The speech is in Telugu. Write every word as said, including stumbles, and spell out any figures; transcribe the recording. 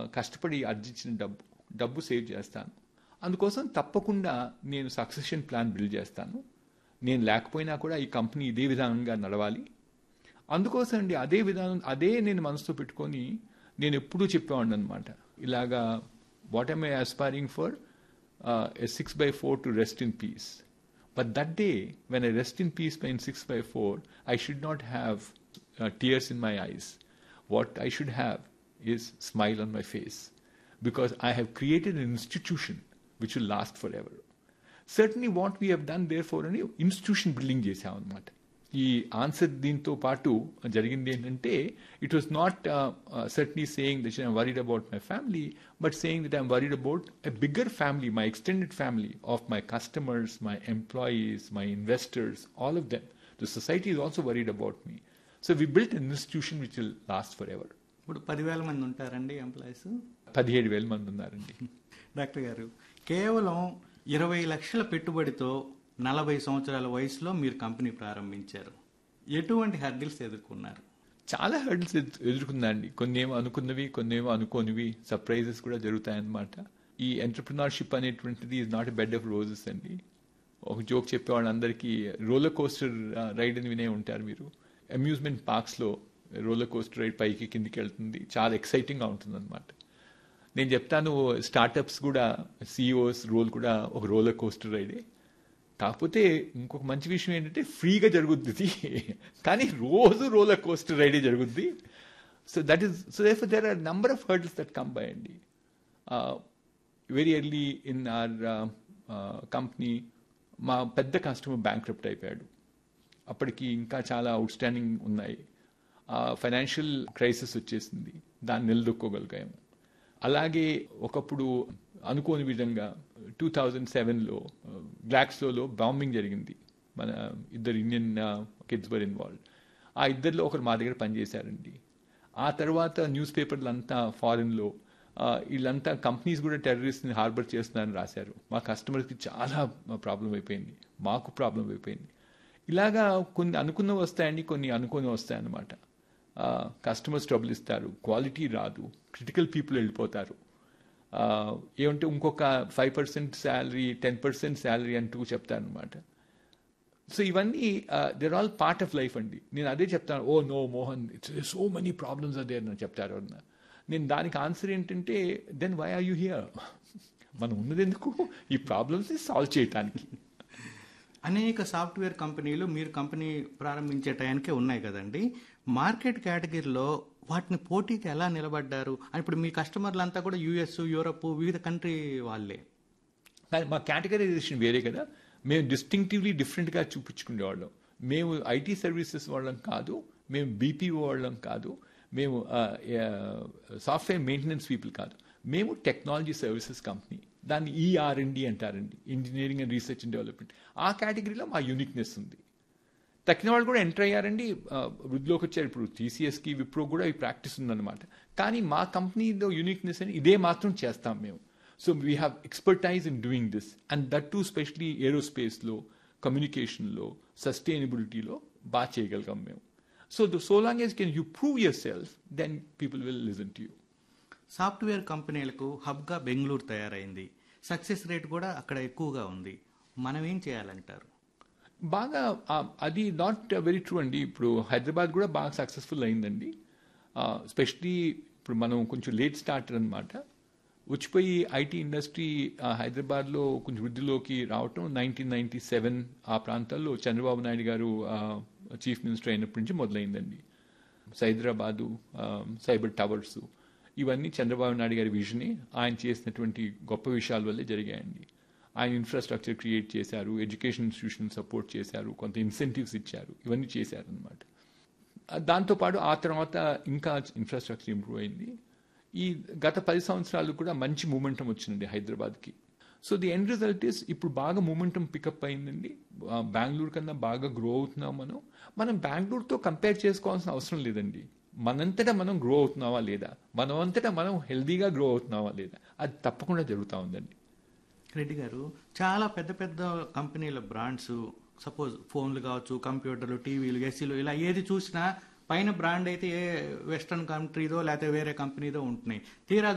కష్టపడి ఆర్జించిన డబ్బు డబ్బు సేవ్ చేస్తాను. అందుకోసం తప్పకుండా నేను సక్సెషన్ ప్లాన్ బిల్డ్ చేస్తాను. నేను లేకపోయినా కూడా ఈ కంపెనీ ఇదే విధానంగా నడవాలి. అందుకోసం అండి అదే విధానం అదే నేను మనసులో పెట్టుకొని నేను ఎప్పుడూ చెప్పేవాడిని అనమాట. ఇలాగా what am I aspiring for? Uh, a six by four to rest in peace. But that day, when I rest in peace in six by four, I should not have uh, tears in my eyes. What I should have is smile on my face. Because I have created an institution which will last forever. Certainly what we have done therefore, an institution building చేసాం అన్నమాట. ఈ ఆన్సర్ దీంతో పాటు జరిగింది ఏంటంటే it was not certainly saying that I'm worried about my family, but saying that I'm worried about a bigger family, my extended family of my customers, my employees, my investors, all of them. The society is also worried about me. So we built N institution which will last for ever. ఇప్పుడు పదివేల మంది ఉంటారండి ఎంప్లాయీస్? పదిహేడు వేల మంది ఉన్నారండి. డాక్టర్ గారు, కేవలం ఇరవై లక్షల పెట్టుబడితో నలభై సంవత్సరాల వయసులో మీరు కంపెనీ ప్రారంభించారు. ఎటువంటి హర్డిల్స్ ఎదుర్కొన్నారు? చాలా హర్డిల్స్ ఎదుర్కొందండి. కొన్ని ఏమో అనుకున్నవి, కొన్ని ఏమో అనుకోనివి, సర్ప్రైజెస్ కూడా జరుగుతాయన్నమాట. ఈ ఎంటర్ప్రినర్షిప్ అనేటువంటిది is not a bed of roses అండి. ఒక జోక్ చెప్పేవాళ్ళు అందరికీ, రోలర్ కోస్టర్ రైడ్ అని వినే ఉంటారు మీరు. అమ్యూజ్మెంట్ పార్క్స్లో రోలర్ కోస్టర్ రైడ్ పైకి కిందికి వెళ్తుంది, చాలా ఎక్సైటింగ్గా ఉంటుంది అనమాట. నేను చెప్తాను, స్టార్టప్స్ కూడా సిఇఓస్ రోల్ కూడా ఒక రోలర్ కోస్టర్ రైడే. కాకపోతే ఇంకొక మంచి విషయం ఏంటంటే ఫ్రీగా జరుగుద్ది, కానీ రోజు రోలర్ కోస్టర్ రైడే జరుగుద్ది. So that is so therefore there are number of hurdles that come by అండి. Very early in our company మా పెద్ద కస్టమర్ బ్యాంక్రప్ట్ అయిపోయాడు. అప్పటికి ఇంకా చాలా అవుట్ స్టాండింగ్ ఉన్నాయి. ఫైనాన్షియల్ క్రైసిస్ వచ్చేసింది, దాన్ని నిలదొక్కోగలిగాము. అలాగే ఒకప్పుడు అనుకోని విధంగా టూ థౌజండ్ సెవెన్లో గ్లాక్స్లో బాంబింగ్ జరిగింది. మన ఇద్దరు ఇండియన్ కిడ్స్ వర్ ఇన్వాల్వ్డ్. ఆ ఇద్దరిలో ఒకరు మా దగ్గర పనిచేశారండి. ఆ తర్వాత న్యూస్ పేపర్లు అంతా ఫారిన్లో వీళ్ళంతా కంపెనీస్ కూడా టెర్రరిస్ట్ని హార్బర్ చేస్తున్నారని రాశారు. మా కస్టమర్స్కి చాలా ప్రాబ్లం అయిపోయింది, మాకు ప్రాబ్లం అయిపోయింది. ఇలాగా కొన్ని అనుకున్నవి వస్తాయండి, కొన్ని అనుకోని వస్తాయన్నమాట. కస్టమర్స్ ట్రబుల్ ఇస్తారు, క్వాలిటీ రాదు, క్రిటికల్ పీపుల్ వెళ్ళిపోతారు. ఏమంటే ఇంకొక five percent salary, ten percent salary అంటూ చెప్తారనమాట. సో ఇవన్నీ there all part of life అండి. నేను అదే చెప్తాను, oh no Mohan, it's so many problems అదే అని చెప్తారు అన్న. నేను దానికి ఆన్సర్ ఏంటంటే, then why are you here? మనం ఉన్నది ఎందుకు? ఈ ప్రాబ్లమ్స్ని సాల్వ్ చేయటానికి. అనేక సాఫ్ట్వేర్ కంపెనీలు మీరు కంపెనీ ప్రారంభించే టయానికే ఉన్నాయి కదండి. మార్కెట్ కేటగిరీలో వాటిని పోటీకి ఎలా నిలబడ్డారు? ఇప్పుడు మీ కస్టమర్లంతా కూడా యూఎస్, యూరప్, వివిధ కంట్రీ వాళ్ళే. మా కేటగరైజేషన్ వేరే కదా. మేము డిస్టింక్టివ్లీ డిఫరెంట్గా చూపించుకునేవాళ్ళం. మేము ఐటీ సర్వీసెస్ వాళ్ళం కాదు, మేము బీపీఓ వాళ్ళం కాదు, మేము సాఫ్ట్వేర్ మెయింటెనెన్స్ పీపుల్ కాదు, మేము టెక్నాలజీ సర్వీసెస్ కంపెనీ. దాన్ని ఈఆర్ఎండి అంటారండి, engineering and research and development. ఆ కేటగిరీలో మా యూనిక్నెస్ ఉంది. తక్కిన వాళ్ళు కూడా ఎంటర్ అయ్యారండి, వృద్ధిలోకి వచ్చారు. ఇప్పుడు టీసీఎస్కి, విప్రో కూడా ఈ ప్రాక్టీస్ ఉందన్నమాట. కానీ మా కంపెనీలో యూనిక్నెస్ అని ఇదే మాత్రం చేస్తాం మేము. So we have expertise in doing this, and that to especially ఏరోస్పేస్లో, కమ్యూనికేషన్లో, సస్టైనబిలిటీలో బాగా చేయగలిగాం మేము. So the so long as can you prove your self, then people will listen to you. Software కంపెనీలకు హబ్గా బెంగళూరు తయారైంది, సక్సెస్ రేట్ కూడా అక్కడ ఎక్కువగా ఉంది. మనం ఏం చేయాలంటారు? బాగా అది నాట్ వెరీ ట్రూ అండి. ఇప్పుడు హైదరాబాద్ కూడా బాగా సక్సెస్ఫుల్ అయిందండి. స్పెషలీ ఇప్పుడు మనం కొంచెం లేట్ స్టార్టర్ అనమాట. వచ్చిపోయి ఐటీ ఇండస్ట్రీ హైదరాబాద్లో కొంచెం వృద్ధిలోకి రావటం నైన్టీన్ నైన్టీ సెవెన్ ఆ ప్రాంతాల్లో చంద్రబాబు నాయుడు గారు చీఫ్ మినిస్టర్ అయినప్పటి నుంచి మొదలైందండి. హైదరాబాదు సైబర్ టవర్స్ ఇవన్నీ చంద్రబాబు నాయుడు గారి విజనే, ఆయన చేసినటువంటి గొప్ప విషయాల వల్లే జరిగాయండి. ఆయన ఇన్ఫ్రాస్ట్రక్చర్ క్రియేట్ చేశారు, ఎడ్యుకేషన్ ఇన్స్టిట్యూషన్ సపోర్ట్ చేశారు, కొంత ఇన్సెంటివ్స్ ఇచ్చారు, ఇవన్నీ చేశారనమాట. దాంతోపాటు ఆ తర్వాత ఇంకా ఇన్ఫ్రాస్ట్రక్చర్ ఇంప్రూవ్ అయింది. ఈ గత పది సంవత్సరాలు కూడా మంచి మూమెంటం వచ్చిందండి హైదరాబాద్కి. So the end result is ఇప్పుడు బాగా మూమెంటం పికప్ అయిందండి. బెంగళూరు కన్నా బాగా గ్రో అవుతున్నాం మనం. మనం బెంగళూరుతో కంపేర్ చేసుకోవాల్సిన అవసరం లేదండి. మనంతటా మనం గ్రో అవుతున్నావా లేదా, మనమంతటా మనం హెల్దీగా గ్రో అవుతున్నావా లేదా, అది తప్పకుండా జరుగుతూ ఉందండి. రెడ్డి గారు, చాలా పెద్ద పెద్ద కంపెనీల బ్రాండ్స్, సపోజ్ ఫోన్లు కావచ్చు, కంప్యూటర్లు, టీవీలు, ఏసీలు, ఇలా ఏది చూసినా పైన బ్రాండ్ అయితే ఏ వెస్ట్రన్ కంట్రీదో లేకపోతే వేరే కంపెనీదో ఉంటున్నాయి. తీరా